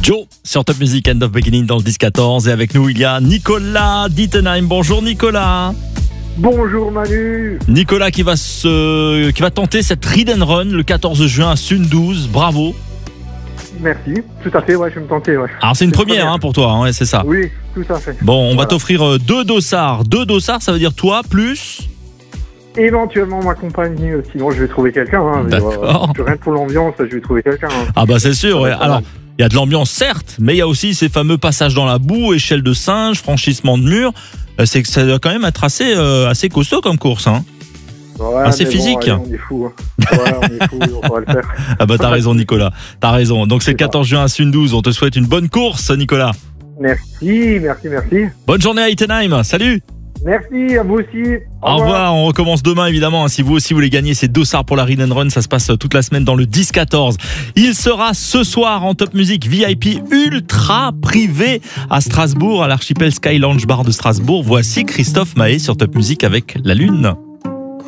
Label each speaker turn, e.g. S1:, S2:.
S1: Joe sur Top Music End of Beginning dans le 10-14 et avec nous il y a Nicolas d'Ittenheim. Bonjour Nicolas.
S2: Bonjour Manu.
S1: Nicolas qui va tenter cette Ride and Run le 14 juin à Sundouze. Bravo.
S2: Merci, tout à fait, ouais, je vais me tenter. Ouais.
S1: Alors c'est une première pour toi, hein, ouais, c'est ça.
S2: Oui, tout à fait.
S1: Bon, on va t'offrir deux dossards. Deux dossards, ça veut dire toi plus
S2: éventuellement ma compagne, sinon je vais trouver quelqu'un. Hein,
S1: D'accord.
S2: Rien que pour l'ambiance, je vais trouver quelqu'un. Hein.
S1: Ah bah c'est sûr, ouais. Alors, il y a de l'ambiance certes, mais il y a aussi ces fameux passages dans la boue, échelle de singe, franchissement de mur. C'est que ça doit quand même être assez costaud comme course, hein.
S2: Ouais,
S1: assez physique.
S2: Bon, allez, on est fous. Hein. Ouais, on est fous, on va le faire.
S1: Ah bah t'as raison Nicolas, t'as raison. Donc c'est le 14 juin à Sundouze, on te souhaite une bonne course Nicolas.
S2: Merci.
S1: Bonne journée à Ittenheim, salut.
S2: Merci, à vous aussi.
S1: Au revoir, on recommence demain évidemment. Si vous aussi voulez gagner ces dossards pour la Ride and Run, ça se passe toute la semaine dans le 10-14. Il sera ce soir en Top Music VIP ultra privé à Strasbourg, à l'archipel Sky Lounge Bar de Strasbourg. Voici Christophe Maé sur Top Music avec La Lune.